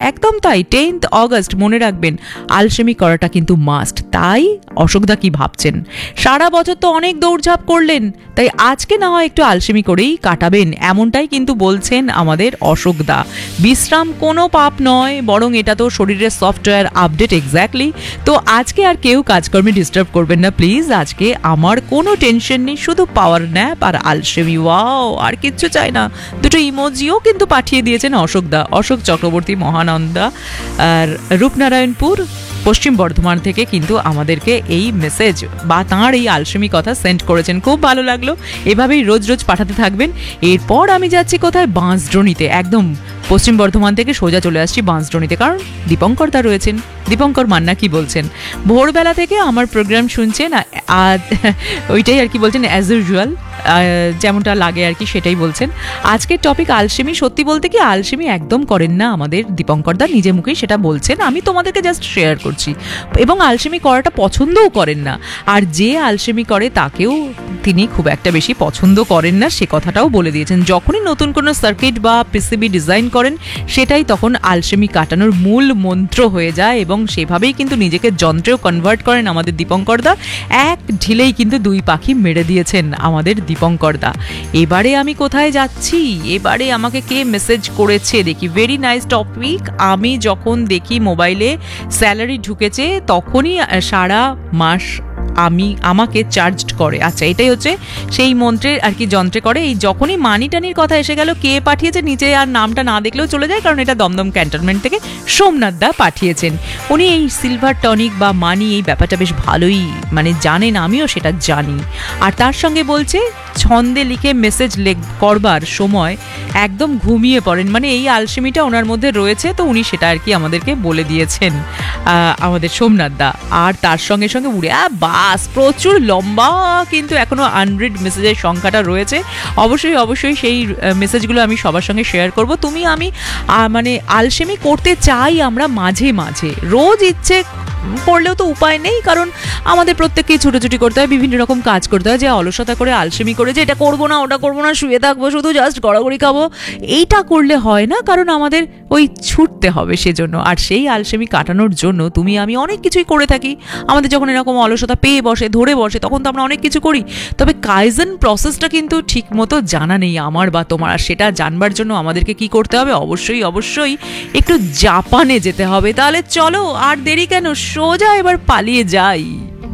একদম তাই, 10th August মনে রাখবেন, আলসেমি করাটা কিন্তু মাস্ট। তাই অশোকদা কি ভাবছেন, সারা বছর তো অনেক দৌড়ঝাঁপ করলেন, তাই আজকে না হয় একটু আলসেমি করেই কাটাবেন, এমনটাই কিন্তু বলছেন আমাদের অশোকদা। বিশ্রাম কোনো পাপ নয়, বরং এটা তো শরীরের সফটওয়্যার আপডেট। এক্স্যাক্টলি। তো আজকে আর কেউ কাজকর্মে ডিস্টার্ব করবেন না প্লিজ। আজকে আমার কোনো টেনশন নেই, শুধু পাওয়ার ন্যাপ আর আলসেমি। ওয়াও, আর কিচ্ছু চাই না। দুটো ইমোজিও কিন্তু পাঠিয়ে দিয়েছেন অশোকদা, অশোক চক্রবর্তী মহানন্দা আর রূপনারায়ণপুর পশ্চিম বর্ধমান থেকে কিন্তু আমাদেরকে এই মেসেজ বা তাঁর এই আলসেমি কথা সেন্ড করেছেন। খুব ভালো লাগলো, এভাবেই রোজ রোজ পাঠাতে থাকবেন। এরপর আমি যাচ্ছি কোথায়, বাঁশড্রোনিতে। একদম পশ্চিম বর্ধমান থেকে সোজা চলে আসছি বাঁশড্রোনিতে, কারণ দীপঙ্কর দা রয়েছেন। দীপঙ্কর মান্না কি বলছেন, ভোরবেলা থেকে আমার প্রোগ্রাম শুনছেন, ওইটাই আর কি বলছেন, অ্যাজ ইউজুয়াল যেমনটা লাগে আর কি সেটাই বলছেন। আজকের টপিক আলসেমি। সত্যি বলতে কি আলসেমি একদম করেন না আমাদের দীপঙ্কর দা, নিজে মুখেই সেটা বলছেন, আমি তোমাদেরকে জাস্ট শেয়ার করছি। এবং আলসেমি করাটা পছন্দও করেন না, আর যে আলসেমি করে তাকেও তিনি খুব একটা বেশি পছন্দ করেন না, সে কথাটাও বলে দিয়েছেন। যখনই নতুন কোনো সার্কিট বা পিসিবি ডিজাইন করেন, সেটাই তখন আলসেমি কাটানোর মূল মন্ত্র হয়ে যায়, এবং সেভাবেই কিন্তু নিজেকে যন্ত্রেও কনভার্ট করেন আমাদের দীপঙ্কর দা। এক ঢিলেই কিন্তু দুই পাখি মেরে দিয়েছেন আমাদের দীপঙ্কর দা। এবারে আমি কোথায় যাচ্ছি, এবারে আমাকে কে মেসেজ করেছে দেখি। Very nice topic. আমি যখন দেখি মোবাইলে স্যালারি ঢুকেছে, তখনই সারা মাস আমাকে চার্জড করে। আচ্ছা, এটাই হচ্ছে সেই মন্ত্রের আর কি, যন্ত্রে করে। এই যখনই মানি টানির কথা এসে গেল, কে পাঠিয়েছে নিচে আর নামটা না দেখলেও চলে যায়, কারণ এটা দমদম ক্যান্টনমেন্ট থেকে সোমনাথ দা পাঠিয়েছেন। উনি এই সিলভার টনিক বা মানি এই ব্যাপারটা বেশ ভালোই মানে জানেন, আমিও সেটা জানি। আর তার সঙ্গে বলছে ছন্দে লিখে মেসেজ করবার সময় একদম ঘুমিয়ে পড়েন, মানে এই আলসেমিটা ওনার মধ্যে রয়েছে, তো উনি সেটা আর কি আমাদেরকে বলে দিয়েছেন আমাদের সোমনাথ দা। আর তার সঙ্গে সঙ্গে উড়ে বাস প্রচুর লম্বা, কিন্তু এখনো আনরিড মেসেজের সংখ্যাটা রয়েছে। অবশ্যই অবশ্যই সেই মেসেজগুলো আমি সবার সঙ্গে শেয়ার করব। তুমি আমি মানে আলসেমি করতে চাই আমরা মাঝে মাঝে, রোজ ইচ্ছে করলেও তো উপায় নেই, কারণ আমাদের প্রত্যেককেই ছুটোছুটি করতে হয়, বিভিন্ন রকম কাজ করতে হয়। যে অলসতা করে আলসেমি করে যে এটা করবো না ওটা করবো না, শুয়ে থাকবো শুধু, জাস্ট গড়াগড়ি খাবো, এইটা করলে হয় না, কারণ আমাদের ওই ছুটতে হবে সেজন্য। আর সেই আলসেমি কাটানোর জন্য তুমি আমি অনেক কিছুই করে থাকি। আমাদের যখন এরকম অলসতা পেয়ে বসে, ধরে বসে, তখন তো আমরা অনেক কিছু করি। তবে কাইজেন প্রসেসটা কিন্তু ঠিক মতো জানা নেই আমার বা তোমার। আর সেটা জানবার জন্য আমাদেরকে কি করতে হবে, অবশ্যই অবশ্যই একটু জাপানে যেতে হবে। তাহলে চলো আর দেরি কেন, সোজা এবার পালিয়ে যাই।